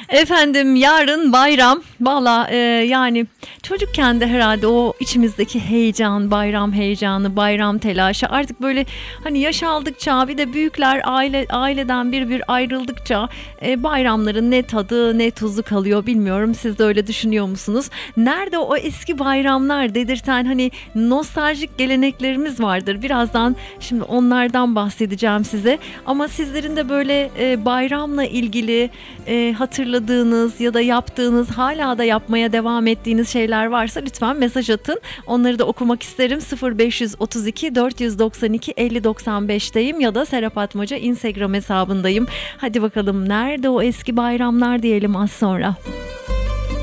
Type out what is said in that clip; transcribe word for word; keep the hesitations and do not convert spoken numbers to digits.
Efendim yarın bayram. Valla e, yani çocukken de herhalde o içimizdeki heyecan, bayram heyecanı, bayram telaşı artık böyle hani yaş aldıkça, bir de büyükler aile aileden bir bir ayrıldıkça e, bayramların ne tadı ne tuzu kalıyor bilmiyorum. Siz de öyle düşünüyor musunuz? Nerede o eski bayramlar dedirten hani nostaljik geleneklerimiz vardır. Birazdan şimdi onlardan bahsedeceğim size. Ama sizlerin de böyle e, bayramla ilgili e, hatırladığınız ya da yaptığınız, hala da yapmaya devam ettiğiniz şeyler varsa lütfen mesaj atın. Onları da okumak isterim. sıfır beş otuz iki dört doksan iki elli doksan beşteyim ya da Serap Atmaca Instagram hesabındayım. Hadi bakalım nerede o eski bayramlar diyelim az sonra.